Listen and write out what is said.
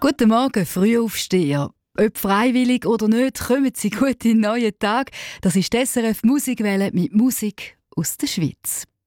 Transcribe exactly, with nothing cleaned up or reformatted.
Guten Morgen, Frühaufsteher. Ob freiwillig oder nicht, kommen Sie gut in den neuen Tag. Das ist die S R F Musikwelle mit Musik aus der Schweiz.